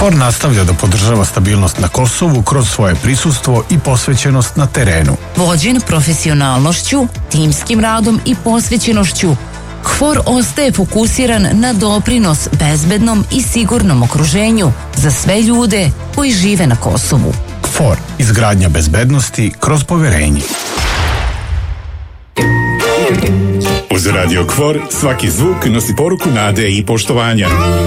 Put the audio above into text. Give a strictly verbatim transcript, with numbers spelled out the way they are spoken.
KFOR nastavlja da podržava stabilnost na Kosovu kroz svoje prisustvo i posvećenost na terenu. Vođen profesionalnošću, timskim radom i posvećenošću, KFOR ostaje fokusiran na doprinos bezbednom i sigurnom okruženju za sve ljude koji žive na Kosovu. KFOR, izgradnja bezbednosti kroz poverenje. Uz Radio KFOR svaki zvuk nosi poruku nade i poštovanja.